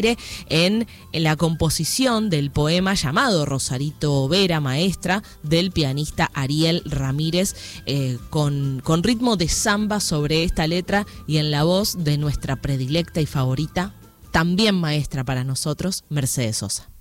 en la composición del poema llamado Rosarito Vera, maestra, del pianista Ariel Ramírez, con ritmo de samba sobre esta letra y en la voz de nuestra predilecta y favorita, también maestra para nosotros, Mercedes Sosa.